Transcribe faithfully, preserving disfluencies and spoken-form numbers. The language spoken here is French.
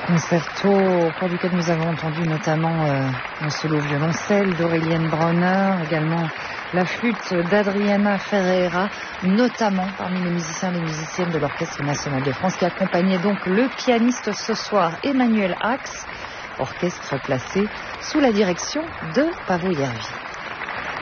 Concerto au cours duquel nous avons entendu notamment euh, un solo violoncelle d'Aurelienne Bronner, également la flûte d'Adriana Ferreira, notamment parmi les musiciens et les musiciennes de l'Orchestre National de France, qui accompagnait donc le pianiste ce soir, Emmanuel Ax, orchestre placé sous la direction de Paavo Järvi.